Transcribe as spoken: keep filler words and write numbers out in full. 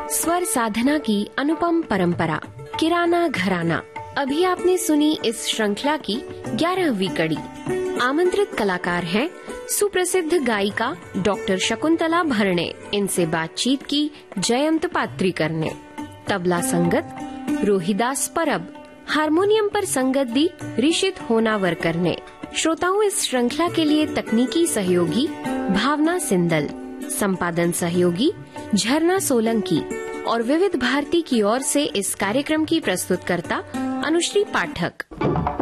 स्वर साधना की अनुपम परंपरा, किराना घराना। अभी आपने सुनी इस श्रृंखला की ग्यारहवीं कड़ी। आमंत्रित कलाकार हैं सुप्रसिद्ध गायिका डॉक्टर शकुंतला भरणे। इनसे बातचीत की जयंत पात्रीकर ने। तबला संगत रोहिदास परब, हारमोनियम पर संगत दी ऋषित होनावरकर ने। श्रोताओं, इस श्रृंखला के लिए तकनीकी सहयोगी भावना सिंदल, संपादन सहयोगी झरना सोलंकी और विविध भारती की ओर से इस कार्यक्रम की प्रस्तुतकर्ता अनुश्री पाठक।